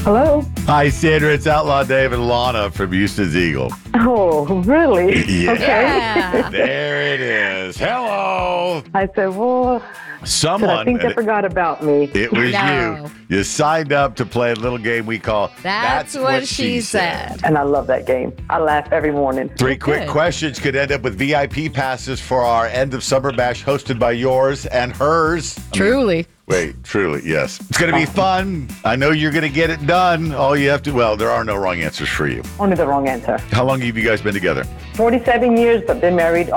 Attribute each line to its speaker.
Speaker 1: Hello?
Speaker 2: Hi, Sandra. It's Outlaw Dave and Lana from Houston's Eagle.
Speaker 1: Oh, really?
Speaker 2: Yeah.
Speaker 1: Okay.
Speaker 3: Yeah.
Speaker 2: There it is. Hello.
Speaker 1: I said, well,
Speaker 2: Someone.
Speaker 1: I think they forgot about me.
Speaker 2: It was
Speaker 3: No.
Speaker 2: you. You signed up to play a little game we call
Speaker 3: That's what she said.
Speaker 1: And I love that game. I laugh every morning.
Speaker 2: Three quick
Speaker 3: Good.
Speaker 2: questions could end up with VIP passes for our end of summer bash hosted by yours and hers.
Speaker 3: Truly.
Speaker 2: Wait, truly, yes. It's going to be fun. I know you're going to get it done. All you have to, well, there are no wrong answers for you.
Speaker 1: Only the wrong answer.
Speaker 2: How long have you guys been together?
Speaker 1: 47 years, but been married